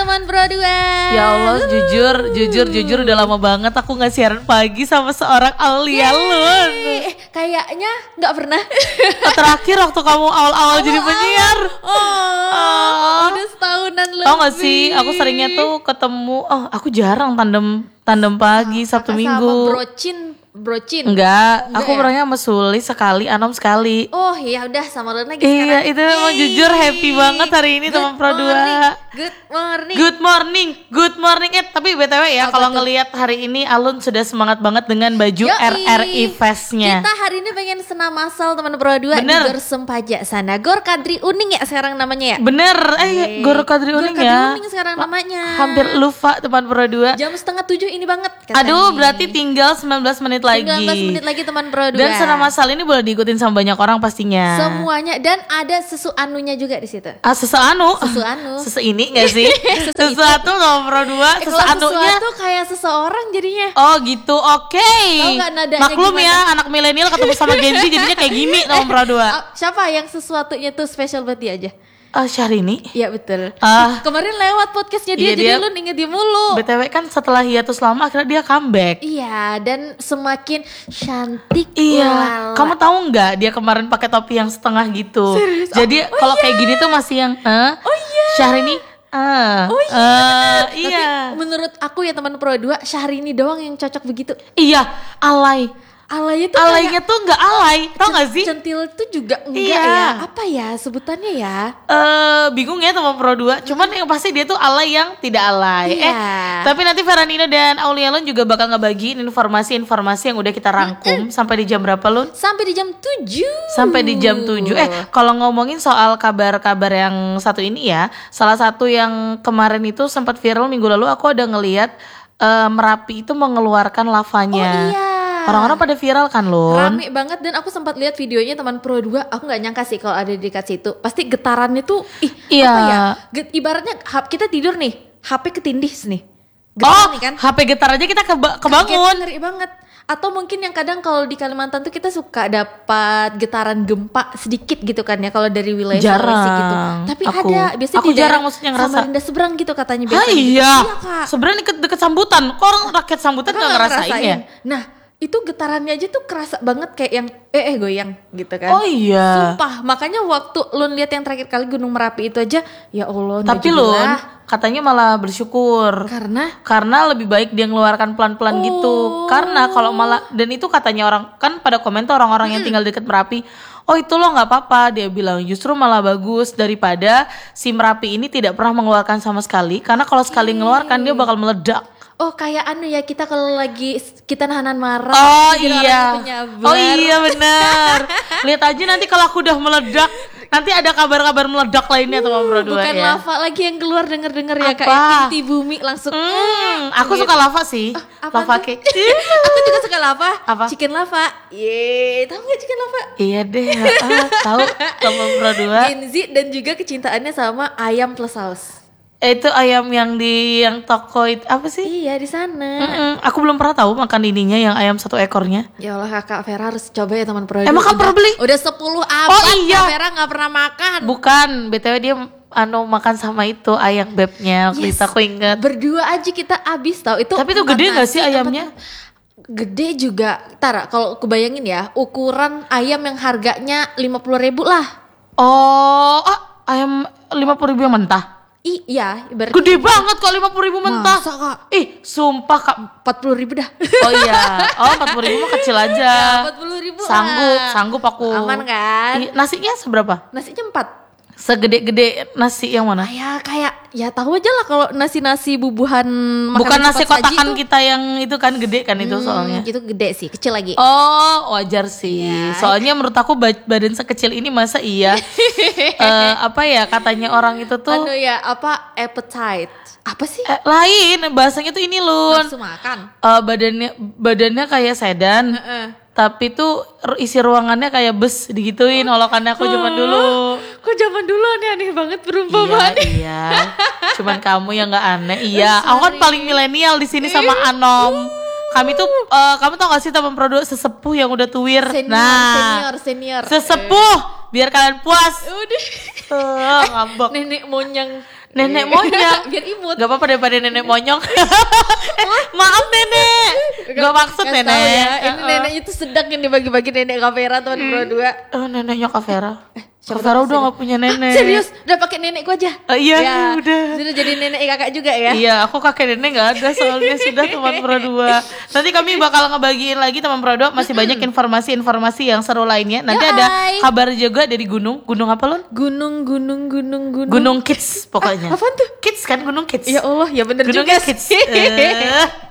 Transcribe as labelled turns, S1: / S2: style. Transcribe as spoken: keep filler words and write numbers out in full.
S1: teman Pro dua.
S2: Ya Allah, jujur, jujur, jujur udah lama banget aku nggak siaran pagi sama seorang Aulia Lun.
S1: Eh, kayaknya nggak pernah.
S2: Terakhir waktu kamu awal-awal jadi penyiar.
S1: Oh,
S2: Oh.
S1: udah setahunan lebih.
S2: Tau gak sih, aku seringnya tuh ketemu, oh aku jarang tandem tandem pagi, Sabtu
S1: Kakak
S2: Minggu.
S1: sama Brocin, Brocin.
S2: Enggak,
S1: Enggak
S2: aku
S1: ya?
S2: pernahnya sama Suli sekali, Anom sekali.
S1: Oh ya udah sama Lun lagi
S2: Iya,
S1: sekarang.
S2: itu emang
S1: Yeay.
S2: jujur happy banget hari ini
S1: Good
S2: teman Pro dua.
S1: morning, Good morning.
S2: Good morning, good morning. Eh tapi B T W ya,
S1: Apa
S2: kalau
S1: tuh?
S2: ngelihat hari ini Alun sudah semangat banget dengan baju
S1: Yoi.
S2: R R I Fest-nya.
S1: Kita hari ini pengen senam masal teman Pro dua di
S2: Bener.
S1: Gor Sempaja sana. Gor Kadri Uning ya sekarang namanya ya.
S2: Bener, eh
S1: Yeay.
S2: Gor Kadri
S1: Gor
S2: Uning
S1: Kadri
S2: ya.
S1: Uning sekarang namanya.
S2: Hampir lupa teman Pro dua.
S1: Jam setengah tujuh ini banget katanya.
S2: Aduh, berarti tinggal sembilan belas menit lagi.
S1: sembilan belas menit lagi teman Pro dua.
S2: Dan senam masal ini boleh diikutin sama banyak orang pastinya.
S1: Semuanya dan ada susu anunya juga di situ.
S2: Ah, susu anu.
S1: Susu anu.
S2: Susu ini gak sih?
S1: Susu itu.
S2: Sesuatu sama Pro dua,
S1: Eh,
S2: susu
S1: kalau
S2: anunya.
S1: sesuatu kayak seseorang jadinya.
S2: Oh gitu, oke.
S1: Tahu nggak nadanya
S2: Maklum
S1: gimana?
S2: ya, anak milenial ketemu sama Gen Z jadinya kayak gini sama Pro dua.
S1: Ah, siapa yang sesuatunya tuh spesial buat dia aja?
S2: Ah, Syahrini.
S1: Iya betul.
S2: Ah.
S1: Kemarin lewat podcastnya dia,
S2: Iya,
S1: jadi
S2: dia-
S1: lu inget dia mulu.
S2: B T W kan setelah hiatus lama akhirnya dia comeback.
S1: Iya, dan semakin cantik.
S2: Iya,
S1: ulala.
S2: kamu tahu nggak dia kemarin pakai topi yang setengah gitu.
S1: Serius?
S2: Jadi
S1: Oh,
S2: kalau
S1: iya.
S2: kayak gini tuh masih yang, eh?
S1: Oh iya.
S2: Syahrini, ah,
S1: Oh iya.
S2: eh,
S1: Tapi
S2: iya,
S1: menurut aku ya teman Pro dua, Syahrini doang yang cocok begitu.
S2: iya, alay,
S1: Alaynya tuh
S2: alaynya tuh nggak alay, tau nggak sih?
S1: centil tuh juga enggak
S2: Iya.
S1: ya. Apa ya sebutannya ya?
S2: Eh bingung ya sama Pro dua, cuman yang pasti dia tuh alay yang tidak alay.
S1: Iya.
S2: Eh, tapi nanti Feranino dan Aulia Lun juga bakal ngebagiin informasi-informasi yang udah kita rangkum sampai di jam berapa Lun?
S1: Sampai di jam tujuh.
S2: Sampai di jam tujuh. Eh, kalau ngomongin soal kabar-kabar yang satu ini ya, salah satu yang kemarin itu sempat viral minggu lalu aku ada ngelihat eh, Merapi itu mengeluarkan lavanya.
S1: Oh iya.
S2: Orang-orang pada viral kan, Lun?
S1: Rame banget dan aku sempat lihat videonya teman Pro dua. Aku nggak nyangka sih kalau ada di dekat situ. Pasti getarannya tuh ih
S2: Iya.
S1: apa ya? Get- ibaratnya ha- kita tidur nih, H P ketindih nih.
S2: Oh,
S1: Getaran nih kan.
S2: H P getar aja kita keba- kebangun.
S1: Kaget, ngeri banget. Atau mungkin yang kadang kalau di Kalimantan tuh kita suka dapat getaran gempa sedikit gitu kan ya kalau dari wilayah
S2: Jarang.
S1: Sulawesi gitu. Tapi
S2: Aku-
S1: ada biasanya
S2: aku
S1: di daerah
S2: jarang maksudnya ngerasa.
S1: Samarinda seberang gitu katanya
S2: Ah,
S1: biasanya. gitu.
S2: iya.
S1: Kak.
S2: Sebenarnya deket, deket sambutan. Kok orang rakyat sambutan
S1: Kakak
S2: nggak
S1: nggak
S2: ngerasain ya?
S1: Nah, itu getarannya aja tuh kerasa banget kayak yang eh eh goyang gitu kan.
S2: Oh iya.
S1: Sumpah, makanya waktu Lun lihat yang terakhir kali Gunung Merapi itu aja, ya Allah.
S2: Tapi
S1: najubillah.
S2: Lun katanya malah bersyukur.
S1: Karena
S2: Karena lebih baik dia ngeluarkan
S1: Oh.
S2: pelan-pelan gitu. Karena kalau malah, dan itu katanya orang, kan pada komentar orang-orang yang tinggal deket Merapi, oh itu lo nggak apa-apa, dia bilang justru malah bagus daripada si Merapi ini tidak pernah mengeluarkan sama sekali. Karena kalau sekali ngeluarkan dia bakal meledak.
S1: oh kayak anu ya kita kalau lagi kita nahanan marah.
S2: Oh
S1: jadi orang
S2: iya,
S1: penyabar.
S2: oh iya benar. Lihat aja nanti kalau aku udah meledak, nanti ada kabar-kabar meledak lainnya teman Pro dua
S1: Bukan
S2: ya.
S1: lava lagi yang keluar denger-denger ya
S2: Apa?
S1: kayak inti bumi langsung.
S2: Hmm, aku
S1: gitu.
S2: suka lava sih,
S1: Apa
S2: lava
S1: tuh?
S2: cake.
S1: Aku juga suka lava.
S2: Apa?
S1: Chicken lava. Yeay, tahu nggak chicken lava?
S2: Iya deh, ah, tahu teman Pro dua.
S1: Gen Z dan juga kecintaannya sama ayam plus saus.
S2: Eh, itu ayam yang di yang toko itu apa sih?
S1: Iya di sana.
S2: Mm-mm, aku belum pernah tahu makan ininya yang ayam satu ekornya.
S1: Ya Allah kakak Vera harus coba ya teman Pro.
S2: Emang kamu
S1: Udah-
S2: pernah beli?
S1: Udah sepuluh abad
S2: Oh, iya.
S1: Kak Vera nggak pernah makan.
S2: Bukan, B T W dia anu makan sama itu ayam bebnya waktu
S1: Yes.
S2: itu aku inget.
S1: Berdua aja kita abis tau itu.
S2: Tapi itu
S1: makan
S2: gede nggak
S1: nasi,
S2: sih
S1: apa
S2: ayamnya?
S1: tuh? Gede juga. Tara kalau kebayangin ya ukuran ayam yang harganya lima puluh ribu lah.
S2: Oh, ah, ayam lima puluh ribu yang mentah.
S1: I, iya ibaratnya
S2: Gede banget kok lima puluh ribu mentah.
S1: Masa, Kak?
S2: Ih, sumpah Kak.
S1: empat puluh ribu dah.
S2: Oh iya, oh empat puluh ribu mah kecil aja.
S1: empat puluh ribu
S2: Sanggup,
S1: lah.
S2: sanggup aku.
S1: Aman kan?
S2: Ih, nasinya seberapa?
S1: Nasinya empat.
S2: Segede-gede nasi yang mana?
S1: Ya kayak ya tahu aja lah kalau nasi-nasi bubuhan makanan
S2: Bukan nasi
S1: cepat saji
S2: kotakan
S1: tuh,
S2: kita yang itu kan gede kan itu
S1: hmm,
S2: soalnya.
S1: itu gede sih, kecil lagi.
S2: Oh, wajar sih.
S1: Ya.
S2: Soalnya menurut aku ba- badan sekecil ini masa iya eh, apa ya katanya orang itu tuh
S1: Anu ya apa appetite? Apa sih?
S2: eh, lain bahasanya tuh ini Lun.
S1: Nafsu makan.
S2: Eh, badannya badannya kayak sedan.
S1: Heeh.
S2: Tapi tuh r- isi ruangannya kayak bus digituin olokannya aku zaman dulu.
S1: Kok zaman dulu aneh-aneh banget
S2: Iya,
S1: perumpamaannya.
S2: iya. Cuman kamu yang nggak aneh. Iya, aku kan
S1: Sorry.
S2: paling milenial di sini sama Anom. Kami tuh eh, kamu tau gak sih teman produk sesepuh yang udah tuwir.
S1: Senior,
S2: Nah,
S1: senior, senior.
S2: sesepuh biar kalian puas.
S1: Udah.
S2: Eh, ngambek.
S1: Nenek monyang
S2: Nenek monyang.
S1: Biar imut.
S2: Gak apa-apa daripada nenek monyong. eh, maaf nenek. Gak maksud
S1: Nggak
S2: nenek.
S1: tahu ya. Ini
S2: Uh-uh.
S1: neneknya tuh sedang yang dibagi-bagi nenek Kak Vera teman Pro dua.
S2: Oh, neneknya Kak Vera.
S1: siapa
S2: Kak Vera
S1: tahu
S2: udah
S1: sih.
S2: gak punya nenek.
S1: Serius, udah pakai nenekku aja.
S2: Oh, iya,
S1: Ya,
S2: udah.
S1: Sudah jadi nenek kakak juga ya.
S2: Iya, aku kakek nenek gak ada soalnya sudah teman Pro dua. Nanti kami bakal ngebagiin lagi teman Pro dua masih banyak informasi-informasi yang seru lainnya. Nanti
S1: Ya,
S2: ada
S1: hai.
S2: kabar juga dari gunung. Gunung apa Lun?
S1: Gunung, gunung, gunung, gunung.
S2: Gunung Kids pokoknya.
S1: Apaan tuh?
S2: Kids kan Gunung Kids.
S1: Ya Allah, ya bener
S2: Gunung
S1: juga
S2: Kids.
S1: sih.
S2: Eh.